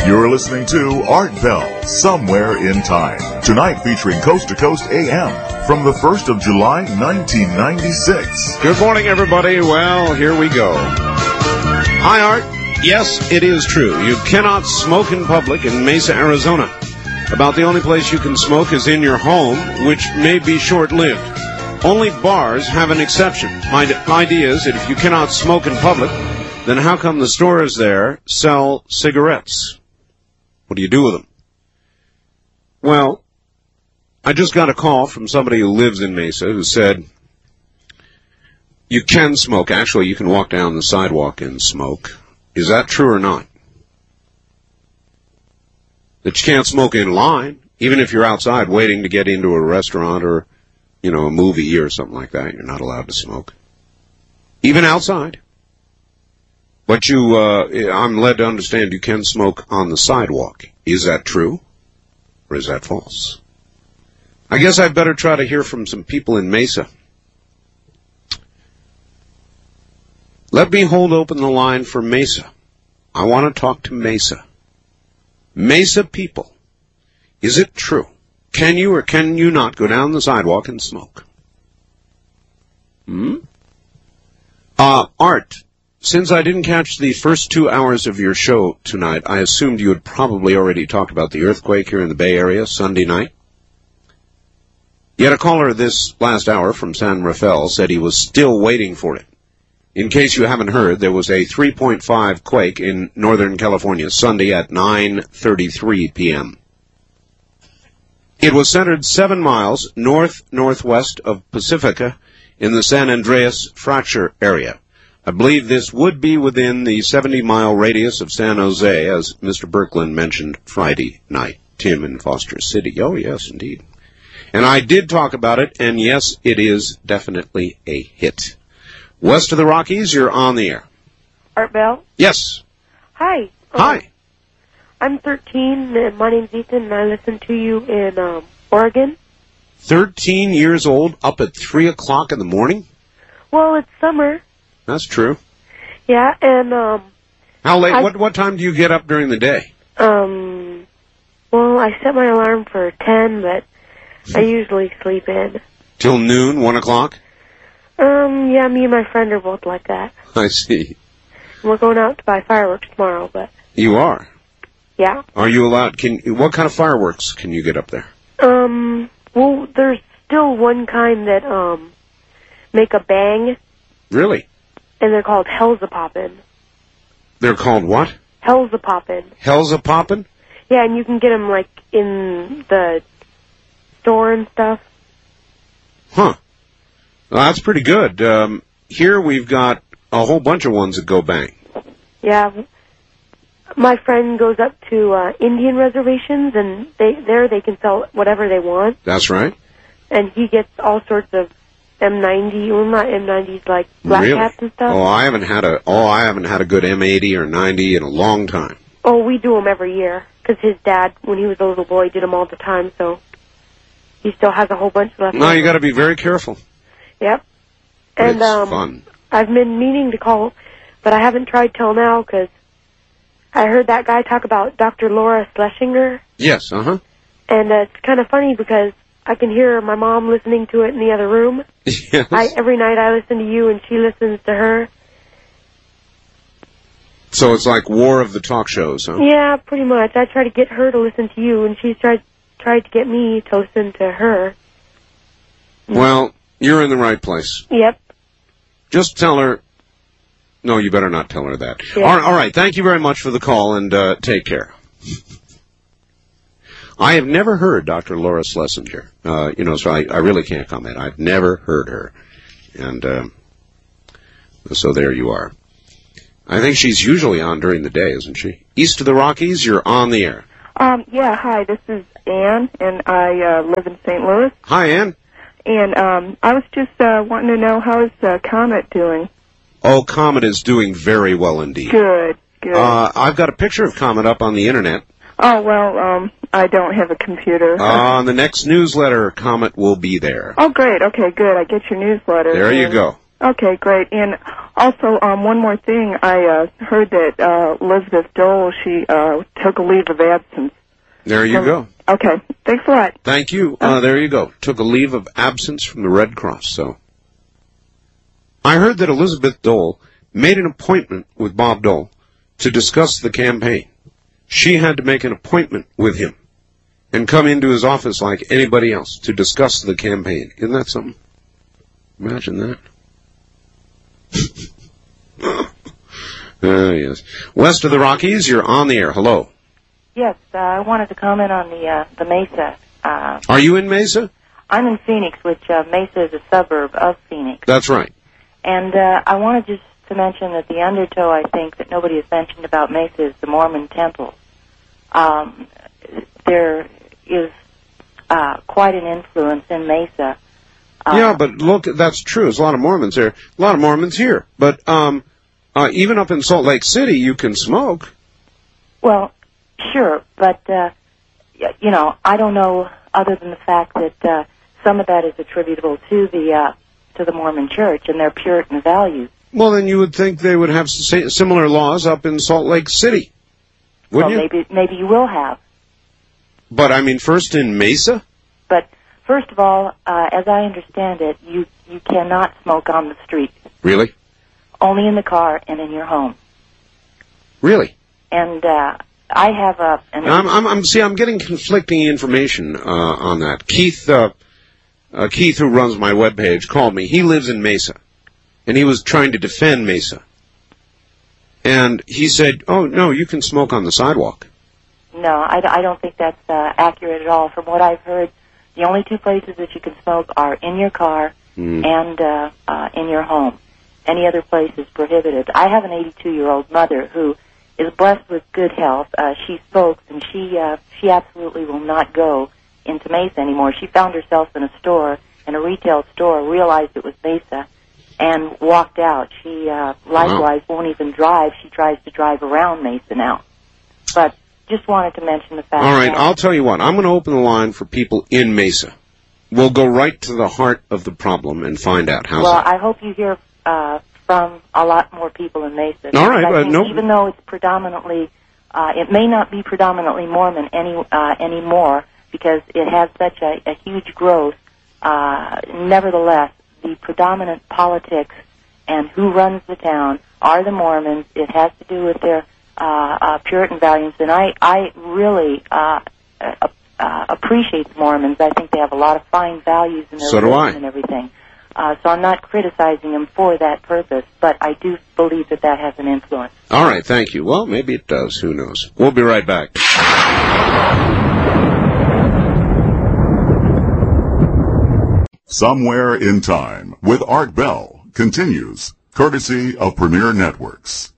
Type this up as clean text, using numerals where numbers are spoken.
You're listening to Art Bell, Somewhere in Time. Tonight featuring Coast to Coast AM from the 1st of July, 1996. Good morning, everybody. Well, here we go. Hi, Art. Yes, it is true. You cannot smoke in public in Mesa, Arizona. About the only place you can smoke is in your home, which may be short-lived. Only bars have an exception. My idea is that if you cannot smoke in public, then how come the stores there sell cigarettes? What do you do with them? Well, I just got a call from somebody who lives in Mesa who said, you can smoke. Actually, you can walk down the sidewalk and smoke. Is that true or not? That you can't smoke in line, even if you're outside waiting to get into a restaurant or, a movie or something like that. You're not allowed to smoke. Even outside. But I'm led to understand you can smoke on the sidewalk. Is that true? Or is that false? I guess I'd better try to hear from some people in Mesa. Let me hold open the line for Mesa. I want to talk to Mesa. Mesa people, is it true? Can you or can you not go down the sidewalk and smoke? Art, since I didn't catch the first 2 hours of your show tonight, I assumed you had probably already talked about the earthquake here in the Bay Area Sunday night. Yet a caller this last hour from San Rafael said he was still waiting for it. In case you haven't heard, there was a 3.5 quake in Northern California Sunday at 9:33 p.m. It was centered 7 miles north-northwest of Pacifica in the San Andreas Fracture area. I believe this would be within the 70-mile radius of San Jose, as Mr. Birkeland mentioned Friday night. Tim in Foster City. Oh, yes, indeed. And I did talk about it, and yes, it is definitely a hit. West of the Rockies, you're on the air. Art Bell? Yes. Hi. Hi. I'm 13, and my name's Ethan, and I listen to you in Oregon. 13 years old, up at 3 o'clock in the morning? Well, it's summer. That's true. Yeah, and, How late? What time do you get up during the day? Well, I set my alarm for 10, but I usually sleep in. Till noon, 1 o'clock? Yeah, me and my friend are both like that. I see. We're going out to buy fireworks tomorrow, but... You are? Yeah. Are you allowed... What kind of fireworks can you get up there? Well, there's still one kind that, make a bang. Really? And they're called Hellzapoppin'. They're called what? Hellzapoppin'. Hellzapoppin'? Yeah, and you can get them, like, in the store and stuff. Huh. Well, that's pretty good. Here we've got a whole bunch of ones that go bang. Yeah. My friend goes up to Indian reservations, and they can sell whatever they want. That's right. And he gets all sorts of M90, well, not M90s, like Black Cats and stuff. Oh, I haven't had a good M80 or 90 in a long time. Oh, we do them every year, because his dad, when he was a little boy, did them all the time, so he still has a whole bunch left. No, you got to be very careful. Yep. And it's fun. I've been meaning to call, but I haven't tried till now, because I heard that guy talk about Dr. Laura Schlesinger. Yes, uh-huh. And it's kind of funny, because I can hear my mom listening to it in the other room. Yes. Every night I listen to you, and she listens to her. So it's like war of the talk shows, huh? Yeah, pretty much. I try to get her to listen to you, and she's tried to get me to listen to her. Well, you're in the right place. Yep. Just tell her... No, you better not tell her that. Yeah. All right, thank you very much for the call, and take care. I have never heard Dr. Laura Schlesinger, so I really can't comment. I've never heard her. And so there you are. I think she's usually on during the day, isn't she? East of the Rockies, you're on the air. Yeah, hi, this is Ann, and I live in St. Louis. Hi, Ann. And I was just wanting to know, how is Comet doing? Oh, Comet is doing very well indeed. Good. I've got a picture of Comet up on the Internet. Oh, well, I don't have a computer. On the next newsletter, Comet will be there. Oh, great. Okay, good. I get your newsletter. There you go. Okay, great. And also, one more thing. I heard that Elizabeth Dole, she took a leave of absence. There you go. Okay, thanks a lot. Thank you. There you go. Took a leave of absence from the Red Cross. So I heard that Elizabeth Dole made an appointment with Bob Dole to discuss the campaign. She had to make an appointment with him and come into his office like anybody else to discuss the campaign. Isn't that something? Imagine that. Yes. West of the Rockies, you're on the air. Hello. Yes, I wanted to comment on the Mesa. Are you in Mesa? I'm in Phoenix, which Mesa is a suburb of Phoenix. That's right. And I wanted just to mention that the undertow, I think, that nobody has mentioned about Mesa is the Mormon temple. There is quite an influence in Mesa. Yeah, but look, that's true. There's a lot of Mormons there. A lot of Mormons here. But even up in Salt Lake City, you can smoke. Well, sure, but, you know, I don't know other than the fact that some of that is attributable to the Mormon Church and their Puritan values. Well, then you would think they would have similar laws up in Salt Lake City, wouldn't you? Maybe you will have. But, I mean, first in Mesa? But, first of all, as I understand it, you cannot smoke on the street. Really? Only in the car and in your home. Really? And I have a... I'm getting conflicting information on that. Keith, who runs my webpage, called me. He lives in Mesa, and he was trying to defend Mesa. And he said, oh, no, you can smoke on the sidewalk. No, I don't think that's accurate at all. From what I've heard, the only two places that you can smoke are in your car and in your home. Any other place is prohibited. I have an 82-year-old mother who is blessed with good health. She smokes, and she absolutely will not go into Mesa anymore. She found herself in a retail store, realized it was Mesa, and walked out. She likewise won't even drive. She tries to drive around Mesa now. But just wanted to mention the fact. All right, I'll tell you what. I'm going to open the line for people in Mesa. We'll go right to the heart of the problem and find out. How's that? I hope you hear from a lot more people in Mesa. All right, even though it's predominantly, it may not be predominantly Mormon anymore because it has such a huge growth. Nevertheless, the predominant politics and who runs the town are the Mormons. It has to do with their Puritan values, and I really appreciate the Mormons. I think they have a lot of fine values in their religion and everything. So I'm not criticizing them for that purpose, but I do believe that has an influence. All right, thank you. Well, maybe it does. Who knows? We'll be right back. Somewhere in Time with Art Bell continues, courtesy of Premier Networks.